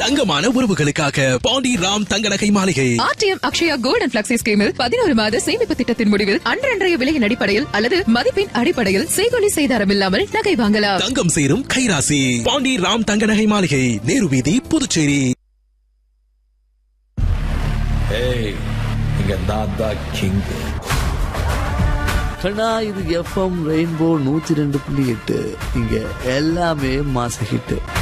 தங்கமான உறவுகளுக்காக பாண்டி ராம் தங்க நகை மாளிகை. RTM Akshaya gold and flexi ஸ்கீமில் 11 மாத சேமிப்பு திட்டத்தின் முடிவில் அன்றன்றைய விலையின் அடிப்படையில் அல்லது மதிப்பின் அடிப்படையில் செய்கூலி செய்தாரம் இல்லாமல் நகை வாங்கலாம். தங்கம் சேரும் கைராசி. பாண்டி ராம் தங்க நகை மாளிகை, நேரு வீதி, புதுச்சேரி. இங்க நான் தான் கிங். கண்ணா, இது FM ரெயின்போ 102.8. இங்க எல்லாமே மாச ஹிட்.